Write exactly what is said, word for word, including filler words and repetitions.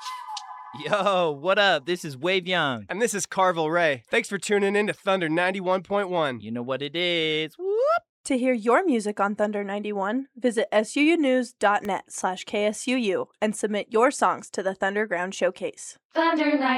Yo, what up? This is Wave Young. And this is Carvel Ray. Thanks for tuning in to Thunder ninety-one point one. You know what it is. Whoop! To hear your music on Thunder ninety-one, visit suunews.net slash KSUU and submit your songs to the Thunderground Showcase. Thunder